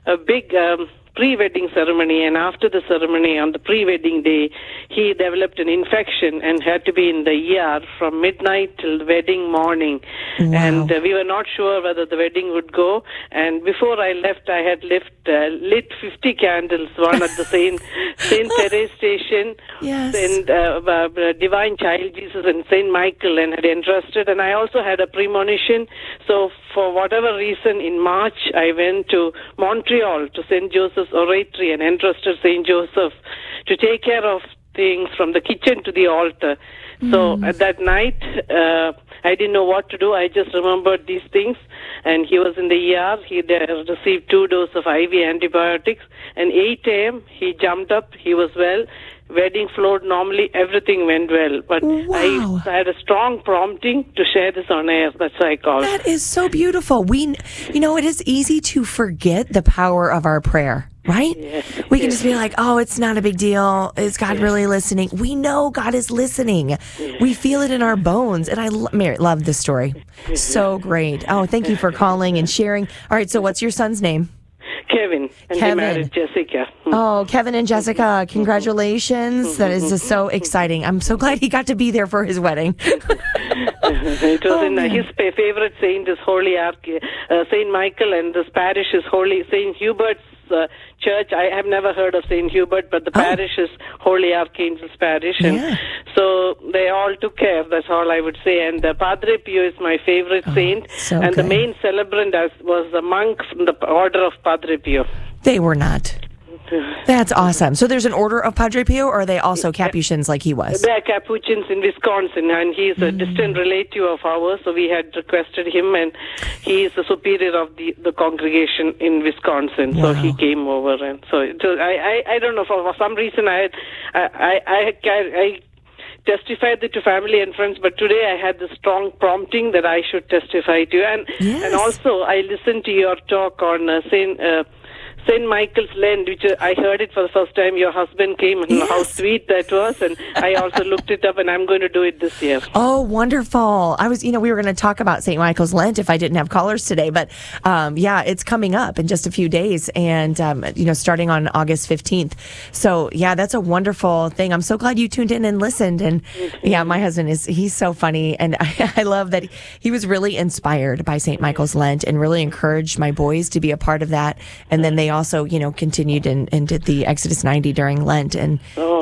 a big pre-wedding ceremony, and after the ceremony, on the pre-wedding day, he developed an infection and had to be in the ER from midnight till the wedding morning. Wow. And we were not sure whether the wedding would go. And before I left, I had lit 50 candles, one at the Saint Therese station, Yes. and Divine Child Jesus and Saint Michael, and had entrusted. And I also had a premonition. So for whatever reason, in March, I went to Montreal to St. Joseph's Oratory and entrusted St. Joseph to take care of things from the kitchen to the altar. So at that night, I didn't know what to do. I just remembered these things. And he was in the ER. He received 2 doses of IV antibiotics. And 8 a.m., he jumped up. He was well. Wedding flowed normally. Everything went well. But Wow. I had a strong prompting to share this on air. That's why I called. That is so beautiful. It is easy to forget the power of our prayer, right? Yes, We can just be like, oh, it's not a big deal. Is God really listening? We know God is listening. We feel it in our bones. And Mary, love this story. So great. Oh, thank you for calling and sharing. All right, so what's your son's name? Kevin. And Kevin. he married Jessica. Oh, Kevin and Jessica, congratulations. That is just so exciting. I'm so glad he got to be there for his wedding. It was his favorite saint is Saint Michael, and this parish is Holy Saint Hubert's church. I have never heard of Saint Hubert, but the parish is Holy Archangel's parish, and so they all took care. That's all I would say. And Padre Pio is my favorite saint, so and good. the main celebrant was a monk from the order of Padre Pio. They were not. That's awesome. So there's an order of Padre Pio, or are they also Capuchins like he was? They're Capuchins in Wisconsin, and he's a distant relative of ours, so we had requested him, and he is the superior of the congregation in Wisconsin, so he came over. And so I don't know, for some reason I testified it to family and friends, but today I had the strong prompting that I should testify to you. And also I listened to your talk on St. Michael's Lent, which I heard it for the first time. Your husband came, and how sweet that was. And I also looked it up, and I'm going to do it this year. Oh, wonderful. We were going to talk about St. Michael's Lent if I didn't have callers today, but it's coming up in just a few days, and, starting on August 15th. So, that's a wonderful thing. I'm so glad you tuned in and listened. And my husband he's so funny. And I love that he was really inspired by St. Michael's Lent and really encouraged my boys to be a part of that. And then they also, continued and did the Exodus 90 during Lent, and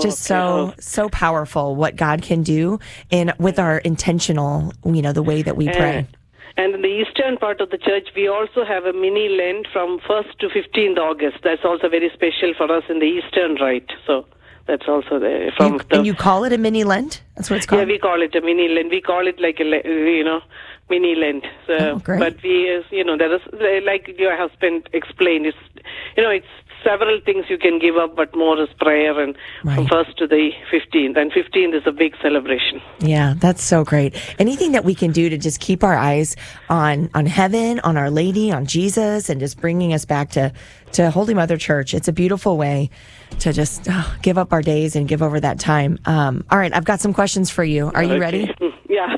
so powerful what God can do with our intentional, the way that we pray. And in the eastern part of the church, we also have a mini Lent from 1st to 15th August. That's also very special for us in the eastern rite. So that's also there. And you call it a mini Lent? That's what it's called? Yeah, we call it a mini Lent. We call it like mini Lent. So, great. But there is, like your husband explained, it's several things you can give up, but more is prayer, and from 1st to the 15th. And 15th is a big celebration. Yeah, that's so great. Anything that we can do to just keep our eyes on heaven, on Our Lady, on Jesus, and just bringing us back to Holy Mother Church. It's a beautiful way to just give up our days and give over that time. All right, I've got some questions for you. Are you ready? Yeah.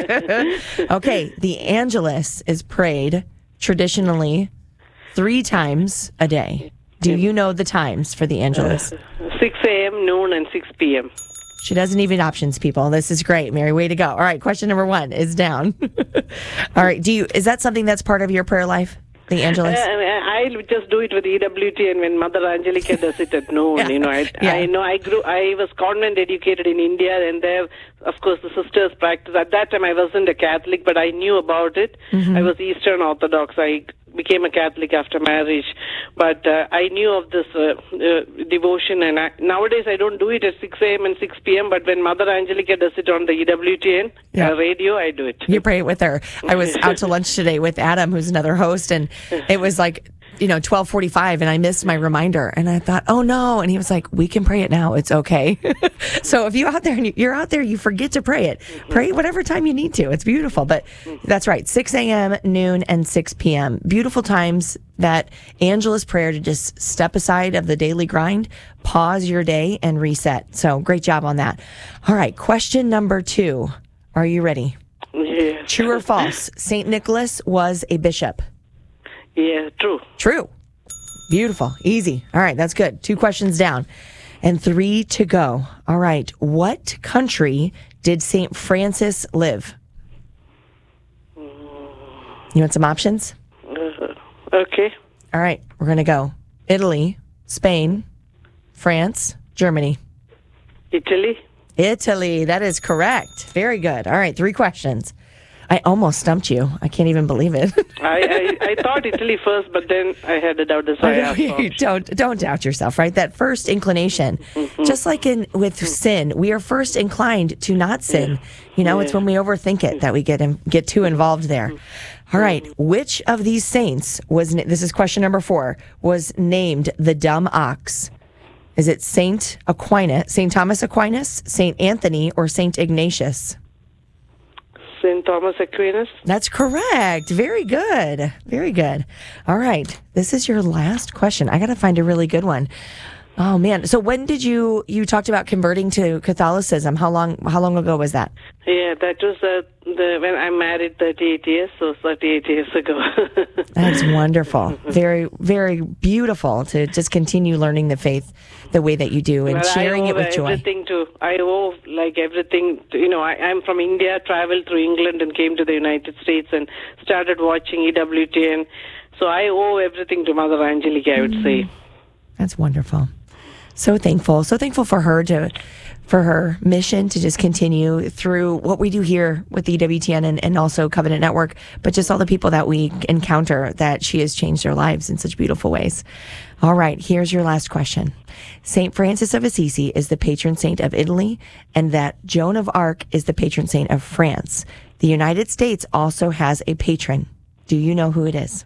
Okay, the Angelus is prayed traditionally 3 times a day. Do you know the times for the Angelus? 6 a.m., noon, and 6 p.m. She doesn't even options, people. This is great, Mary. Way to go. All right, question number 1 is down. All right, is that something that's part of your prayer life, the Angelus? I just do it with EWT, and when Mother Angelica does it at noon. I was convent educated in India, and there, of course, the sisters practice. At that time, I wasn't a Catholic, but I knew about it. Mm-hmm. I was Eastern Orthodox. I became a Catholic after marriage, but I knew of this devotion, and nowadays I don't do it at 6 a.m. and 6 p.m., but when Mother Angelica does it on the EWTN radio, I do it. You pray with her. I was out to lunch today with Adam, who's another host, and it was like 12:45, and I missed my reminder, and I thought, oh no, and he was like, we can pray it now, it's okay. So if you're out there and you're out there, you forget to pray it, pray whatever time you need to. It's beautiful. But that's right, 6 a.m., noon, and 6 p.m. Beautiful times, that Angelus prayer to just step aside of the daily grind, pause your day, and reset. So great job on that. All right, question number 2. Are you ready? Yeah. True or false? St. Nicholas was a bishop. Yeah, true. True. Beautiful. Easy. All right, that's good. 2 questions down and 3 to go. All right. What country did St. Francis live? You want some options? Okay. All right, we're going to go Italy, Spain, France, Germany. Italy. Italy. That is correct. Very good. All right, 3 questions. I almost stumped you. I can't even believe it. I thought Italy first, but then I had a doubt. So I asked don't doubt yourself, right? That first inclination, just like with sin, we are first inclined to not sin. You know, it's when we overthink it that we get too involved there. All right, which of these saints this is question number 4, was named the dumb ox? Is it Saint Thomas Aquinas, Saint Anthony, or Saint Ignatius? St. Thomas Aquinas. That's correct. Very good. Very good. All right. This is your last question. I got to find a really good one. Oh man. So when did you talked about converting to Catholicism? How long ago was that? Yeah, that was when I married 38 years, so 38 years ago. That's wonderful. Very, very beautiful to just continue learning the faith the way that you do and sharing it with joy. I owe everything to, I'm from India, traveled through England and came to the United States and started watching EWTN. So I owe everything to Mother Angelica, I would say. That's wonderful. So thankful for her mission to just continue through what we do here with the EWTN and also Covenant Network, but just all the people that we encounter that she has changed their lives in such beautiful ways. All right, here's your last question. St. Francis of Assisi is the patron saint of Italy, and that Joan of Arc is the patron saint of France. The United States also has a patron. Do you know who it is?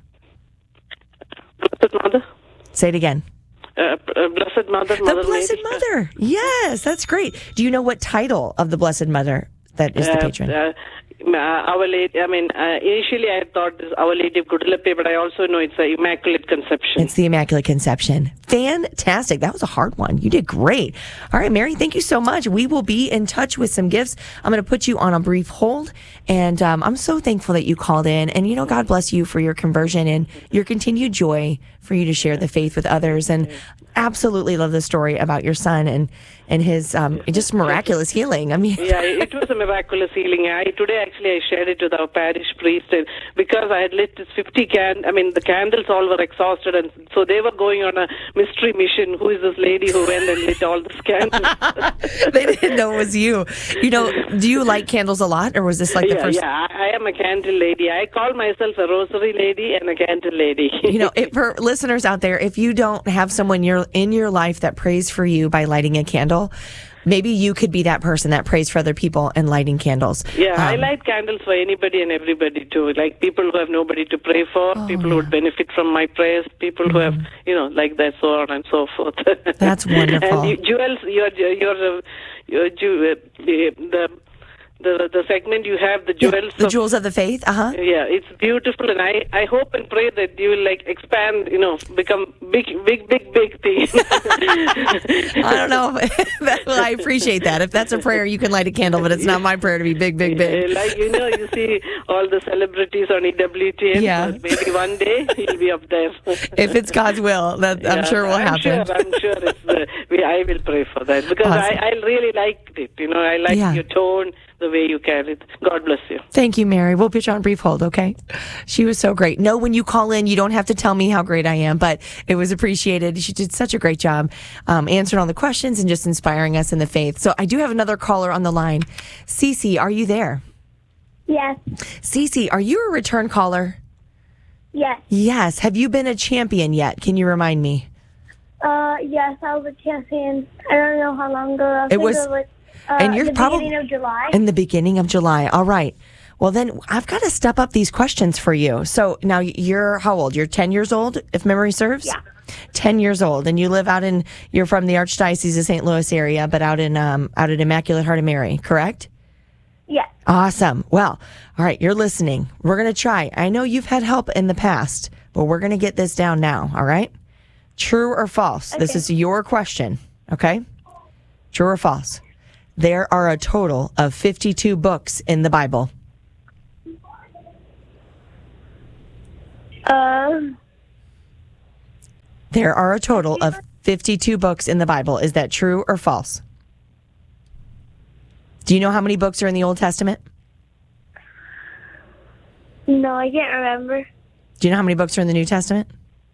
Blessed Mother. Say it again. Blessed Mother. The Blessed Mother. Yes, that's great. Do you know what title of the Blessed Mother that is the patron? Our Lady. Initially I thought this Our Lady of Guadalupe, but I also know it's the Immaculate Conception. It's the Immaculate Conception. Fantastic. That was a hard one. You did great. All right, Mary, thank you so much. We will be in touch with some gifts. I'm going to put you on a brief hold, and I'm so thankful that you called in. And, God bless you for your conversion and your continued joy for you to share the faith with others. And absolutely love the story about your son and his just miraculous healing. Yeah, it was a miraculous healing. Today I shared it with our parish priest, and because I had lit this 50 the candles all were exhausted, and so they were going on a mystery mission. Who is this lady who went and lit all these candles? They didn't know it was you. Do you light candles a lot, or was this like the first? Yeah, I am a candle lady. I call myself a rosary lady and a candle lady. For listeners out there, if you don't have someone in your life that prays for you by lighting a candle, maybe you could be that person that prays for other people and lighting candles. Yeah, I light candles for anybody and everybody too. Like people who have nobody to pray for, people who would benefit from my prayers, people who have, like that, so on and so forth. That's wonderful. And jewels, the segment you have, the jewels. The jewels of the faith. Yeah, it's beautiful, and I hope and pray that you will expand, become big thing. I don't know. Well, I appreciate that. If that's a prayer, you can light a candle, but it's not my prayer to be big. You see all the celebrities on EWTN. Yeah. Maybe one day you'll be up there. If it's God's will, I'm sure will happen. I'm sure I will pray for that, because awesome. I really liked it. I like your tone, the way you carry it. God bless you. Thank you, Mary. We'll put you on brief hold, okay? She was so great. No, when you call in, you don't have to tell me how great I am, but it was appreciated. She did such a great job answering all the questions and just inspiring us in the faith. So I do have another caller on the line. Cece, are you there? Yes. Cece, are you a return caller? Yes. Yes. Have you been a champion yet? Can you remind me? Yes, I was a champion. I don't know how long ago. It was and you're the beginning of July. In the beginning of July. All right. Well, then I've got to step up these questions for you. So now you're how old? You're 10 years old, if memory serves? Yeah. 10 years old. And you live you're from the Archdiocese of St. Louis area, but out at Immaculate Heart of Mary, correct? Yes. Awesome. Well, all right, you're listening. We're going to try. I know you've had help in the past, but we're going to get this down now, all right? True or false? Okay. This is your question, okay? True or false? There are a total of 52 books in the Bible. There are a total of 52 books in the Bible. Is that true or false? Do you know how many books are in the Old Testament? No, I can't remember. Do you know how many books are in the New Testament?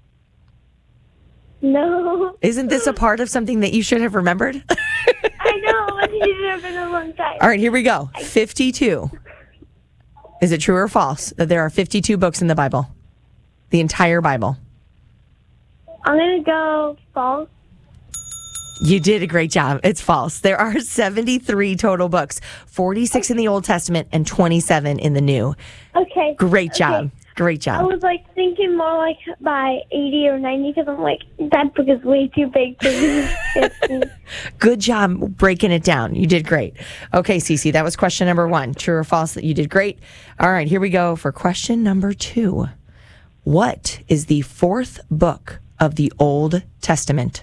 No. Isn't this a part of something that you should have remembered? I know, but it's been a long time. All right, here we go. 52. Is it true or false that there are 52 books in the Bible? The entire Bible. I'm going to go false. You did a great job. It's false. There are 73 total books, 46 in the Old Testament and 27 in the New. Okay. Great job. Okay. Great I job. was thinking more by 80 or 90 because I'm that book is way too big for me. 50. Good job breaking it down. You did great. Okay, Cece, that was question number 1. True or false that you did great? All right, here we go for question number 2. What is the 4th book of the Old Testament?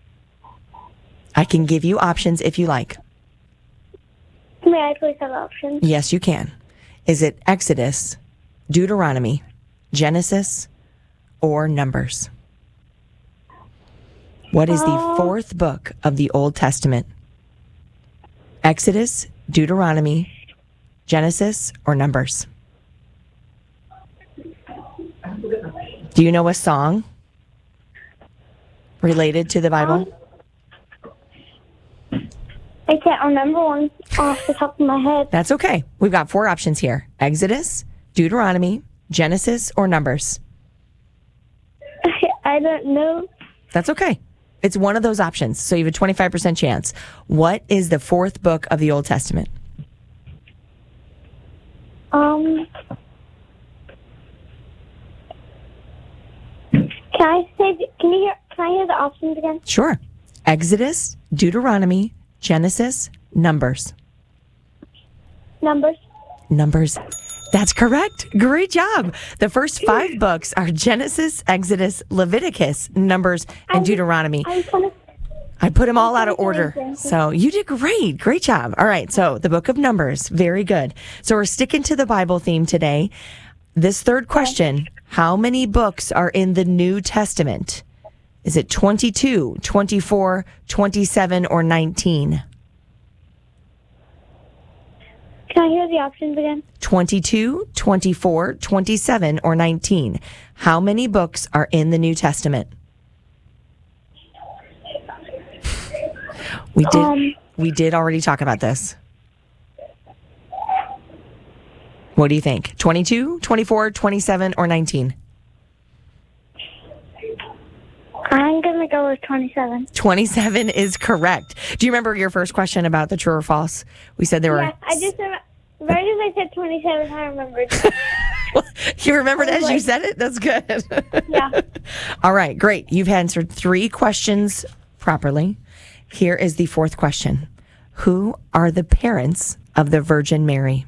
I can give you options if you like. May I please have options? Yes, you can. Is it Exodus, Deuteronomy, Genesis, or Numbers? What is the 4th book of the Old Testament? Exodus, Deuteronomy, Genesis, or Numbers? Do you know a song related to the Bible? I can't remember one off the top of my head. That's okay. We've got 4 options here. Exodus, Deuteronomy, Genesis, or Numbers? I don't know. That's okay. It's one of those options. So you have a 25% chance. What is the 4th book of the Old Testament? Can I hear the options again? Sure. Exodus, Deuteronomy, Genesis, Numbers. Numbers. Numbers. That's correct. Great job. The first 5 books are Genesis, Exodus, Leviticus, Numbers, and Deuteronomy. I put them all out of order. So you did great. Great job. All right. So the book of Numbers. Very good. So we're sticking to the Bible theme today. This third question, how many books are in the New Testament? Is it 22, 24, 27, or 19? Can I hear the options again? 22, 24, 27, or 19. How many books are in the New Testament? We did already talk about this. What do you think? 22, 24, 27, or 19? I'm going to go with 27. 27 is correct. Do you remember your first question about the true or false? We said there were... Yes, I just right as I said 27, I remembered. You remembered as you said it? That's good. Yeah. All right, great. You've answered 3 questions properly. Here is the 4th question. Who are the parents of the Virgin Mary?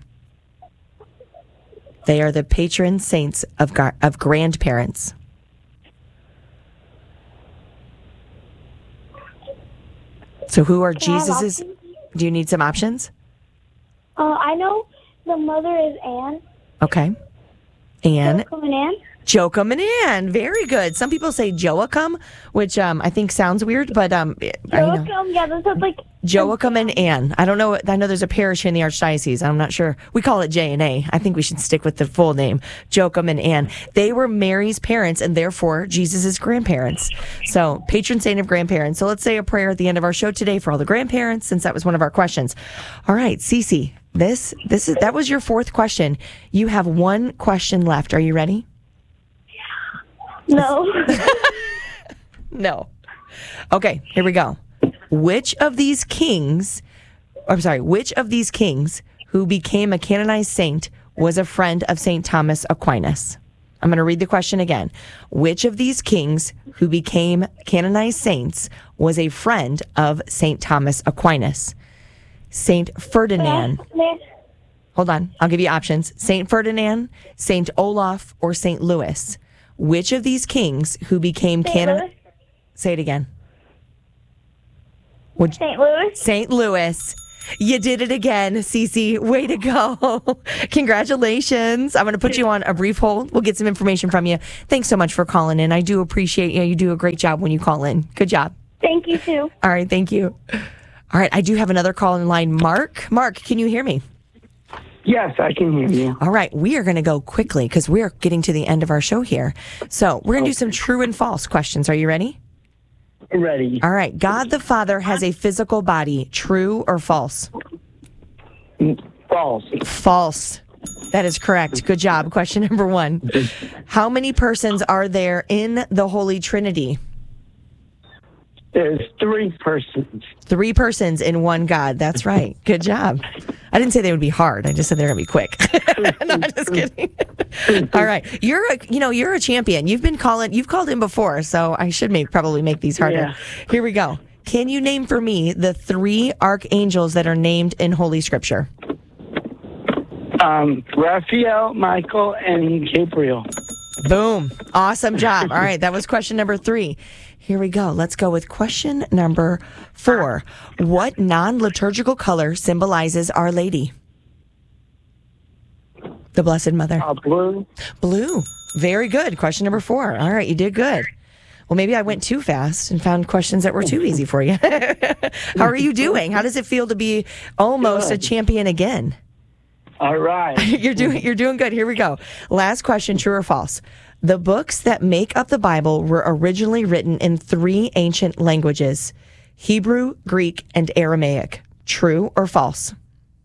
They are the patron saints of grandparents. So who are Jesus's? Do you need some options? I know the mother is Anne. Okay. Anne. Joachim and Anne. Joachim and Anne. Very good. Some people say Joachim, which I think sounds weird, but Joachim, yeah, that sounds like Joachim and Anne. I don't know. I know there's a parish here in the Archdiocese. I'm not sure. We call it J&A. I think we should stick with the full name. Joachim and Anne. They were Mary's parents and therefore Jesus's grandparents. So patron saint of grandparents. So let's say a prayer at the end of our show today for all the grandparents, since that was one of our questions. All right, Cece, that was your 4th question. You have 1 question left. Are you ready? No. No. Okay, here we go. Which of these kings who became a canonized saint was a friend of St. Thomas Aquinas? I'm going to read the question again. Which of these kings who became canonized saints was a friend of St. Thomas Aquinas? St. Ferdinand. Hold on. I'll give you options. St. Ferdinand, St. Olaf, or St. Louis. Which of these kings who became canonized... Say it again. St. Louis. St. Louis. You did it again, Cece. Way to go. Congratulations. I'm going to put you on a brief hold. We'll get some information from you. Thanks so much for calling in. I do appreciate you. You do a great job when you call in. Good job. Thank you, too. All right. Thank you. All right. I do have another call in line. Mark, can you hear me? Yes, I can hear you. All right. We are going to go quickly because we're getting to the end of our show here. So we're going to do some true and false questions. Are you ready? Ready. All right. God the Father has a physical body. True or false? False. False. That is correct. Good job. Question number 1. How many persons are there in the Holy Trinity? There's 3 persons. 3 persons in one God. That's right. Good job. I didn't say they would be hard. I just said they're going to be quick. No, I'm just kidding. All right. You're a champion. You've called in before, so I should probably make these harder. Yeah. Here we go. Can you name for me the 3 archangels that are named in Holy Scripture? Raphael, Michael, and Gabriel. Boom. Awesome job. All right. That was question number 3. Here we go. Let's go with question number 4. What non-liturgical color symbolizes Our Lady? The Blessed Mother. Blue. Blue. Very good. Question number 4. All right. You did good. Well, maybe I went too fast and found questions that were too easy for you. How are you doing? How does it feel to be almost Good. a champion again? All right. You're doing good. Here we go. Last question, true or false? The books that make up the Bible were originally written in 3 ancient languages, Hebrew, Greek, and Aramaic. True or false?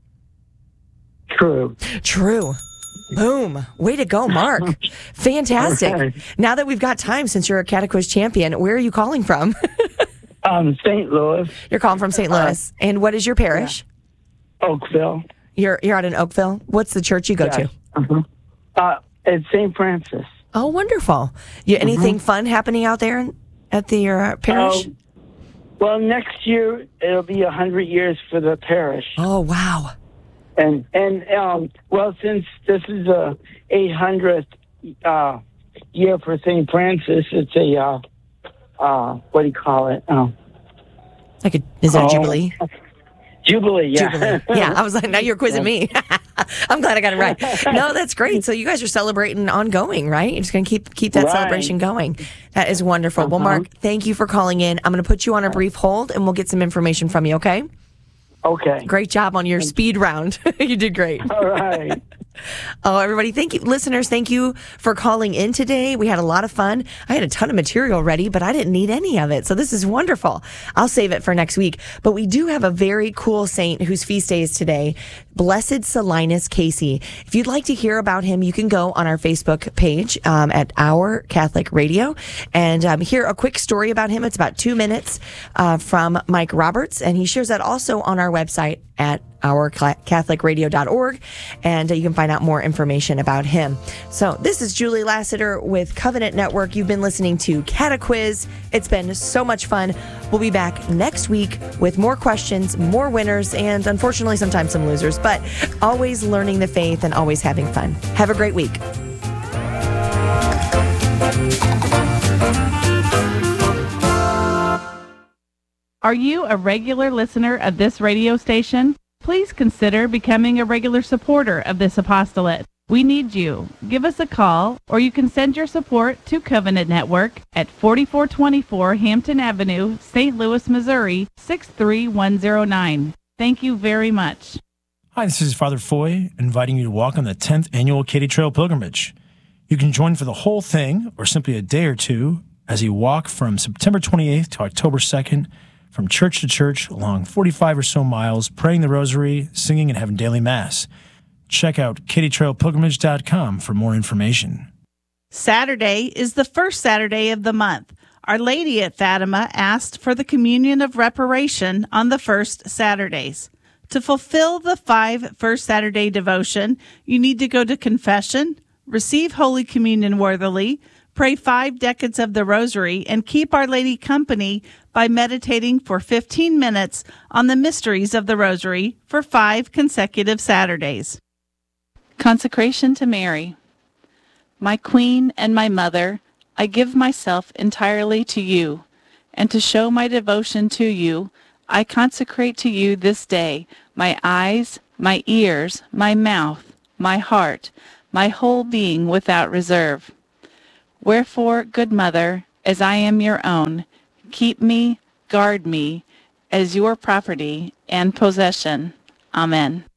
True. True. Boom. Way to go, Mark. Fantastic. Okay. Now that we've got time, since you're a Cataquiz champion, where are you calling from? St. Louis. You're calling from St. Louis. And what is your parish? Oakville. You're out in Oakville? What's the church you go to? It's St. Francis. Oh, wonderful. Anything fun happening out there at your parish? Well, next year it'll be 100 years for the parish. Oh, wow. And well, since this is the 800th year for St. Francis, it's a what do you call it? Is that a jubilee? Jubilee, yeah. Jubilee. Yeah, I was like, now you're quizzing me. I'm glad I got it right. No, that's great. So you guys are celebrating ongoing, right? You're just going to keep that celebration going. That is wonderful. Well, Mark, thank you for calling in. I'm going to put you on a brief hold, and we'll get some information from you, okay? Okay. Great job on your speed round. You did great. All right. Oh, everybody, thank you. Listeners, thank you for calling in today. We had a lot of fun. I had a ton of material ready, but I didn't need any of it. So this is wonderful. I'll save it for next week. But we do have a very cool saint whose feast day is today, Blessed Solinus Casey. If you'd like to hear about him, you can go on our Facebook page at Our Catholic Radio and hear a quick story about him. It's about 2 minutes from Mike Roberts, and he shares that also on our website at ourcatholicradio.org, and you can find out more information about him. So this is Julie Lassiter with Covenant Network. You've been listening to Cataquiz. It's been so much fun. We'll be back next week with more questions, more winners, and unfortunately sometimes some losers, but always learning the faith and always having fun. Have a great week. Are you a regular listener of this radio station? Please consider becoming a regular supporter of this apostolate. We need you. Give us a call, or you can send your support to Covenant Network at 4424 Hampton Avenue, St. Louis, Missouri, 63109. Thank you very much. Hi, this is Father Foy, inviting you to walk on the 10th annual Katy Trail Pilgrimage. You can join for the whole thing, or simply a day or two, as you walk from September 28th to October 2nd, from church to church, along 45 or so miles, praying the rosary, singing, and having daily mass. Check out katytrailpilgrimage.com for more information. Saturday is the first Saturday of the month. Our Lady at Fatima asked for the communion of reparation on the first Saturdays. To fulfill the 5 First Saturday devotion, you need to go to confession, receive Holy Communion worthily, pray 5 decades of the Rosary, and keep Our Lady company by meditating for 15 minutes on the mysteries of the Rosary for 5 consecutive Saturdays. Consecration to Mary. My Queen and my Mother, I give myself entirely to you, and to show my devotion to you, I consecrate to you this day my eyes, my ears, my mouth, my heart, my whole being without reserve. Wherefore, good mother, as I am your own, keep me, guard me, as your property and possession. Amen.